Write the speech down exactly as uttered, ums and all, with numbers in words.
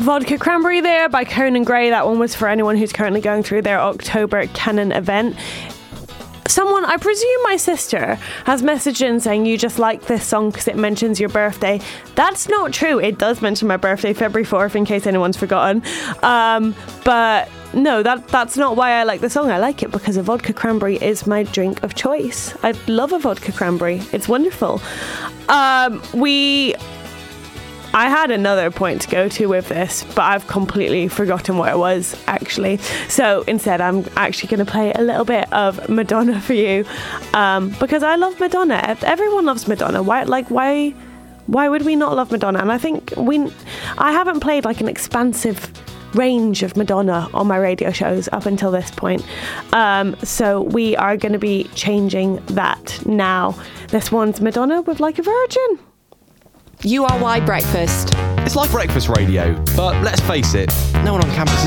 Vodka Cranberry there by Conan Gray. That one was for anyone who's currently going through their October Canon event. Someone, I presume my sister, has messaged in saying you just like this song because it mentions your birthday. That's not true. It does mention my birthday, February fourth, in case anyone's forgotten. Um, but no, that that's not why I like the song. I like it because a vodka cranberry is my drink of choice. I love a vodka cranberry. It's wonderful. Um, we... I had another point to go to with this, but I've completely forgotten what it was, actually. So instead, I'm actually going to play a little bit of Madonna for you, um, because I love Madonna. Everyone loves Madonna. Why, like, why, why would we not love Madonna? And I think we, I haven't played like an expansive range of Madonna on my radio shows up until this point. Um, so we are going to be changing that now. This one's Madonna with Like a Virgin. U R Y Breakfast. It's like breakfast radio, but let's face it, no one on campus